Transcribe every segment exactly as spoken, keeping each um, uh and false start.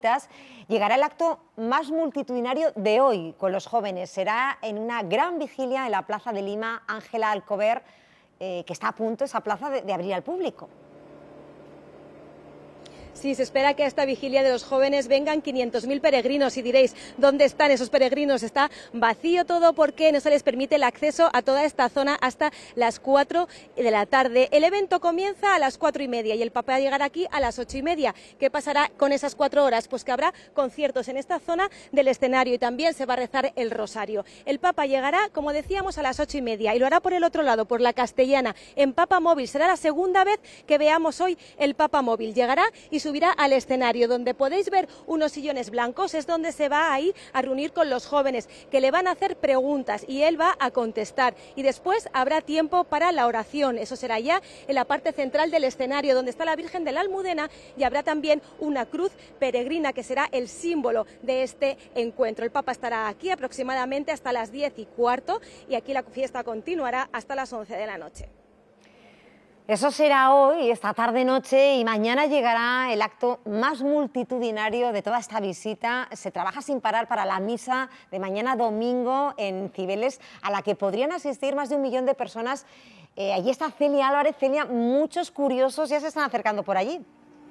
llegará el acto más multitudinario de hoy con los jóvenes. Será en una gran vigilia en la Plaza de Lima, Ángela Alcover, eh, que está a punto esa plaza de, de abrir al público. Sí, se espera que a esta vigilia de los jóvenes vengan quinientos mil peregrinos y diréis, ¿dónde están esos peregrinos? Está vacío todo porque no se les permite el acceso a toda esta zona hasta las cuatro de la tarde. El evento comienza a las cuatro y media y el Papa llegará aquí a las ocho y media. ¿Qué pasará con esas cuatro horas? Pues que habrá conciertos en esta zona del escenario y también se va a rezar el rosario. El Papa llegará, como decíamos, a las ocho y media y lo hará por el otro lado, por la Castellana, en Papa Móvil. Será la segunda vez que veamos hoy el Papa Móvil. Llegará y subirá al escenario, donde podéis ver unos sillones blancos, es donde se va a ir a reunir con los jóvenes, que le van a hacer preguntas y él va a contestar. Y después habrá tiempo para la oración, eso será ya en la parte central del escenario, donde está la Virgen de la Almudena, y habrá también una cruz peregrina, que será el símbolo de este encuentro. El Papa estará aquí aproximadamente hasta las diez y cuarto, y aquí la fiesta continuará hasta las once de la noche. Eso será hoy, esta tarde-noche, y mañana llegará el acto más multitudinario de toda esta visita. Se trabaja sin parar para la misa de mañana domingo en Cibeles, a la que podrían asistir más de un millón de personas. Eh, allí está Celia Álvarez. Celia, muchos curiosos ya se están acercando por allí.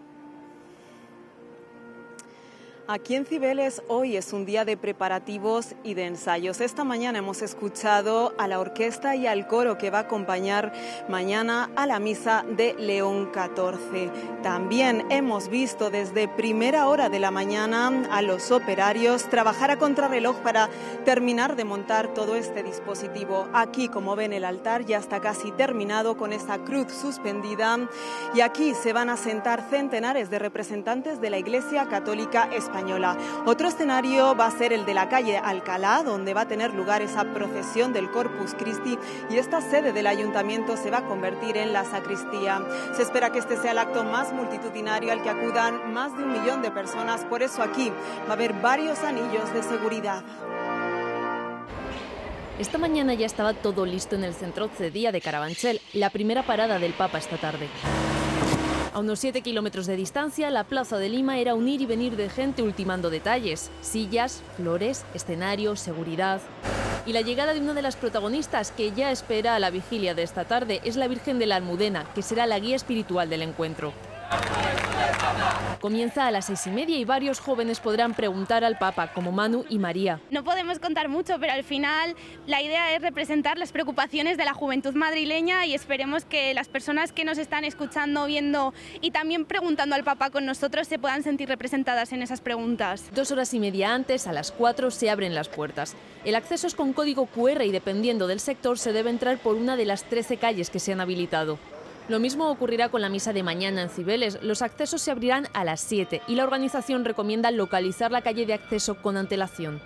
Aquí en Cibeles hoy es un día de preparativos y de ensayos. Esta mañana hemos escuchado a la orquesta y al coro que va a acompañar mañana a la misa de León catorce. También hemos visto desde primera hora de la mañana a los operarios trabajar a contrarreloj para terminar de montar todo este dispositivo. Aquí, como ven, el altar ya está casi terminado con esa cruz suspendida, y aquí se van a sentar centenares de representantes de la Iglesia Católica Española. Otro escenario va a ser el de la calle Alcalá, donde va a tener lugar esa procesión del Corpus Christi, y esta sede del ayuntamiento se va a convertir en la sacristía. Se espera que este sea el acto más multitudinario al que acudan más de un millón de personas, por eso aquí va a haber varios anillos de seguridad. Esta mañana ya estaba todo listo en el Centro Cedía de Carabanchel, la primera parada del Papa esta tarde. A unos siete kilómetros de distancia, la Plaza de Lima era un ir y venir de gente ultimando detalles: sillas, flores, escenario, seguridad. Y la llegada de una de las protagonistas que ya espera a la vigilia de esta tarde es la Virgen de la Almudena, que será la guía espiritual del encuentro. Comienza a las seis y media y varios jóvenes podrán preguntar al Papa, como Manu y María. No podemos contar mucho, pero al final la idea es representar las preocupaciones de la juventud madrileña, y esperemos que las personas que nos están escuchando, viendo y también preguntando al Papa con nosotros se puedan sentir representadas en esas preguntas. Dos horas y media antes, a las cuatro, se abren las puertas. El acceso es con código cu erre y, dependiendo del sector, se debe entrar por una de las trece calles que se han habilitado. Lo mismo ocurrirá con la misa de mañana en Cibeles. Los accesos se abrirán a las siete y la organización recomienda localizar la calle de acceso con antelación.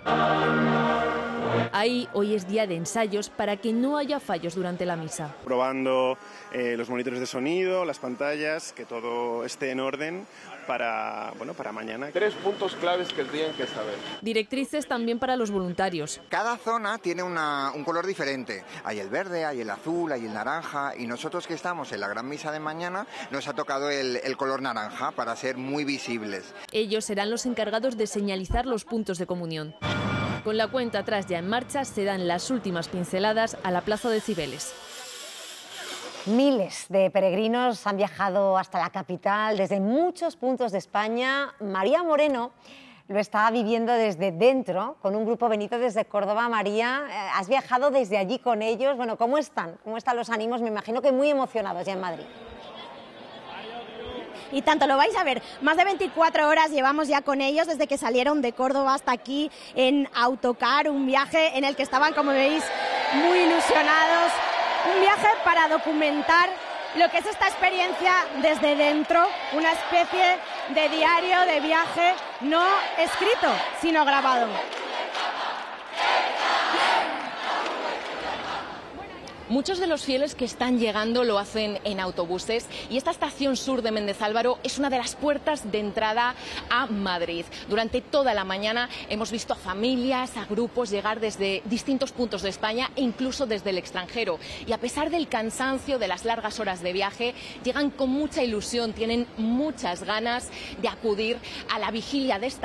Ahí hoy es día de ensayos para que no haya fallos durante la misa. Probando eh, los monitores de sonido, las pantallas, que todo esté en orden para, bueno, para mañana. Tres puntos claves que tienen que saber. Directrices también para los voluntarios. Cada zona tiene una, un color diferente. Hay el verde, hay el azul, hay el naranja, y nosotros que estamos en la gran misa de mañana nos ha tocado el, el color naranja para ser muy visibles. Ellos serán los encargados de señalizar los puntos de comunión. Con la cuenta atrás ya en marcha, se dan las últimas pinceladas a la plaza de Cibeles. Miles de peregrinos han viajado hasta la capital desde muchos puntos de España. María Moreno lo está viviendo desde dentro, con un grupo venido desde Córdoba. María, has viajado desde allí con ellos. Bueno, ¿cómo están? ¿Cómo están los ánimos? Me imagino que muy emocionados ya en Madrid. Y tanto lo vais a ver, más de veinticuatro horas llevamos ya con ellos desde que salieron de Córdoba hasta aquí en autocar, un viaje en el que estaban, como veis, muy ilusionados, un viaje para documentar lo que es esta experiencia desde dentro, una especie de diario de viaje no escrito, sino grabado. Muchos de los fieles que están llegando lo hacen en autobuses y esta estación sur de Méndez Álvaro es una de las puertas de entrada a Madrid. Durante toda la mañana hemos visto a familias, a grupos llegar desde distintos puntos de España e incluso desde el extranjero. Y a pesar del cansancio de las largas horas de viaje, llegan con mucha ilusión, tienen muchas ganas de acudir a la vigilia de esta